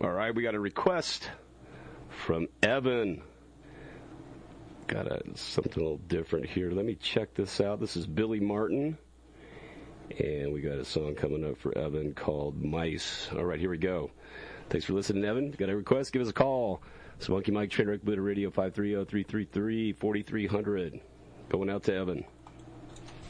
All right, we got a request from Evan. Got something a little different here. Let me check this out. This is Billy Martin. And we got a song coming up for Evan called Mice. All right, here we go. Thanks for listening, Evan. Got a request? Give us a call. It's Monkey Mike, Trainwreck Buddha Radio, 530-333-4300. Going out to Evan.